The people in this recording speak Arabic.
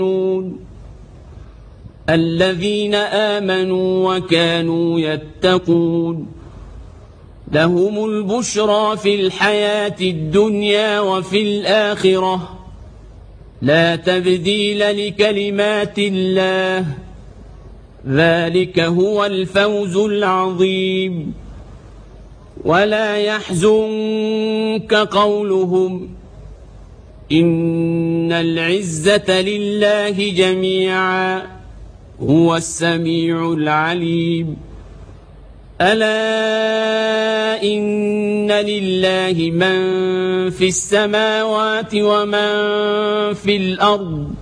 الذين آمنوا وكانوا يتقون لهم البشرى في الحياة الدنيا وفي الآخرة لا تبديل لكلمات الله ذلك هو الفوز العظيم ولا يحزنك قولهم إن العزة لله جميعا هو السميع العليم ألا إن لله من في السماوات ومن في الأرض